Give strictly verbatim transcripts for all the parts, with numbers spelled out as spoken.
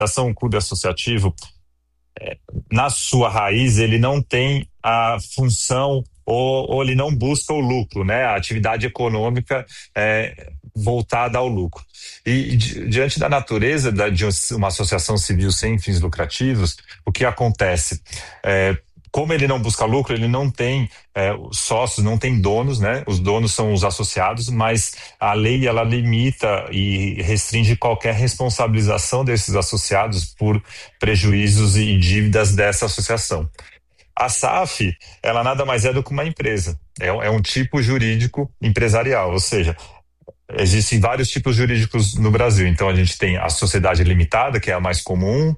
associação, um clube associativo, na sua raiz, ele não tem a função ou, ou ele não busca o lucro, né? A atividade econômica é voltada ao lucro. E di, diante da natureza da, de uma associação civil sem fins lucrativos, o que acontece? É, como ele não busca lucro, ele não tem é, sócios, não tem donos, né? Os donos são os associados, mas a lei ela limita e restringe qualquer responsabilização desses associados por prejuízos e dívidas dessa associação. A S A F, ela nada mais é do que uma empresa. É, é um tipo jurídico empresarial, ou seja, existem vários tipos jurídicos no Brasil. Então a gente tem a sociedade limitada, que é a mais comum.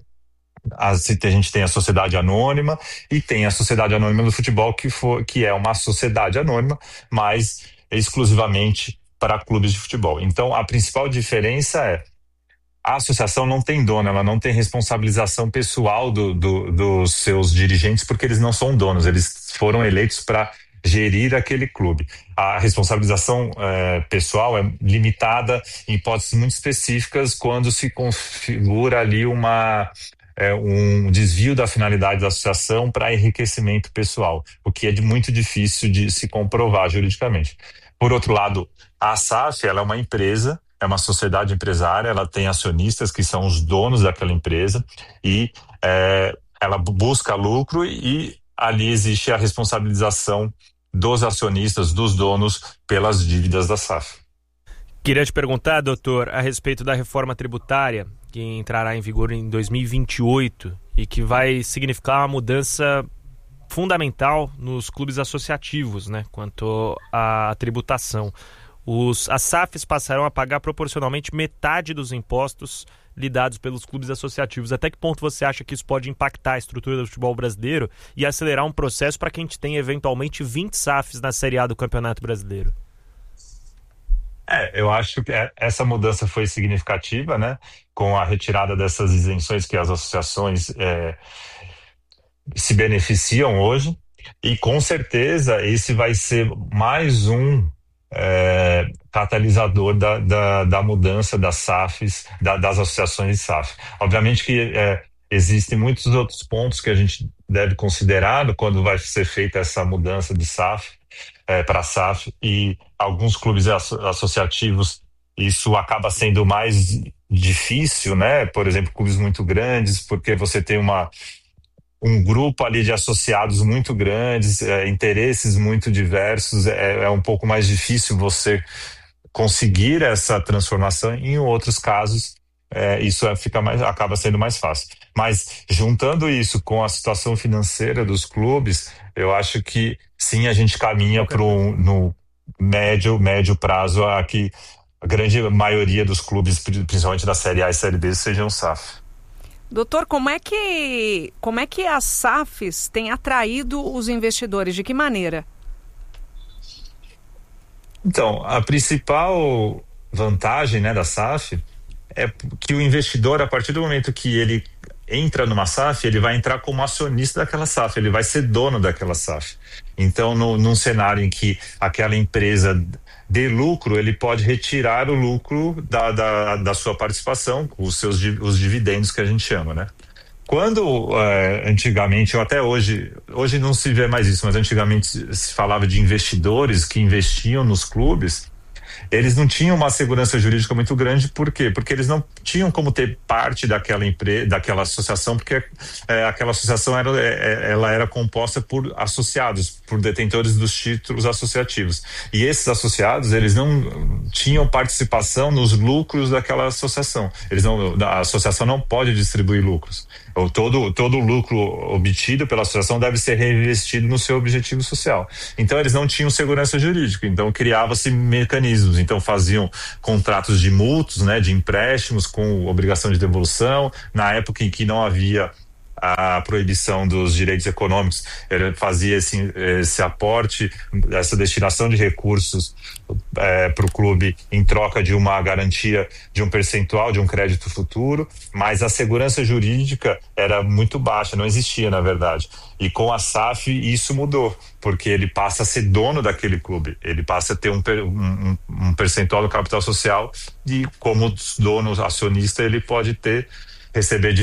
A, a gente tem a sociedade anônima e tem a sociedade anônima do futebol, que, for, que é uma sociedade anônima, mas exclusivamente para clubes de futebol. Então, a principal diferença é a associação não tem dono, ela não tem responsabilização pessoal do, do, dos seus dirigentes, porque eles não são donos, eles foram eleitos para gerir aquele clube. A responsabilização eh, pessoal é limitada em hipóteses muito específicas quando se configura ali uma É um desvio da finalidade da associação para enriquecimento pessoal, o que é de muito difícil de se comprovar juridicamente. Por outro lado, a S A F ela é uma empresa, é uma sociedade empresária, ela tem acionistas que são os donos daquela empresa e é, ela busca lucro e ali existe a responsabilização dos acionistas, dos donos, pelas dívidas da S A F. Queria te perguntar, doutor, a respeito da reforma tributária, que entrará em vigor em dois mil e vinte e oito e que vai significar uma mudança fundamental nos clubes associativos, né, quanto à tributação. Os, as S A Fs passarão a pagar proporcionalmente metade dos impostos lidados pelos clubes associativos. Até que ponto você acha que isso pode impactar a estrutura do futebol brasileiro e acelerar um processo para que a gente tenha eventualmente vinte S A Fs na Série A do Campeonato Brasileiro? É, eu acho que essa mudança foi significativa, né? Com a retirada dessas isenções que as associações é, se beneficiam hoje. E com certeza esse vai ser mais um é, catalisador da, da, da mudança das S A Fs, da, das associações de S A F. Obviamente que é, existem muitos outros pontos que a gente deve considerar quando vai ser feita essa mudança de S A F. É, para a S A F e alguns clubes associativos isso acaba sendo mais difícil, né? Por exemplo, clubes muito grandes, porque você tem uma, um grupo ali de associados muito grandes, é, interesses muito diversos, é, é um pouco mais difícil você conseguir essa transformação. Em outros casos, é, isso é, fica mais, acaba sendo mais fácil. Mas juntando isso com a situação financeira dos clubes, eu acho que sim, a gente caminha para um, no médio, médio prazo a que a grande maioria dos clubes, principalmente da Série A e Série B, sejam S A F. Doutor, como é que, como é que as S A Fs têm atraído os investidores? De que maneira? Então, a principal vantagem, né, da S A F é que o investidor, a partir do momento que ele entra numa S A F, ele vai entrar como acionista daquela S A F, ele vai ser dono daquela S A F. Então, no, num cenário em que aquela empresa dê lucro, ele pode retirar o lucro da, da, da sua participação, os seus os dividendos que a gente chama, né? Quando é, antigamente, ou até hoje, hoje não se vê mais isso, mas antigamente se falava de investidores que investiam nos clubes, eles não tinham uma segurança jurídica muito grande. Por quê? Porque eles não tinham como ter parte daquela empresa, daquela associação, porque é, aquela associação era, é, ela era composta por associados, por detentores dos títulos associativos. E esses associados, eles não tinham participação nos lucros daquela associação. Eles não, a associação não pode distribuir lucros. Ou todo, todo o lucro obtido pela associação deve ser reinvestido no seu objetivo social. Então eles não tinham segurança jurídica, então criava-se mecanismos, então faziam contratos de mútuos, né, de empréstimos com obrigação de devolução, na época em que não havia a proibição dos direitos econômicos, ele fazia esse, esse aporte, essa destinação de recursos é, para o clube em troca de uma garantia de um percentual de um crédito futuro, mas a segurança jurídica era muito baixa, não existia na verdade. E com a S A F isso mudou, porque ele passa a ser dono daquele clube, ele passa a ter um, um, um percentual do capital social e como dono acionista ele pode ter receber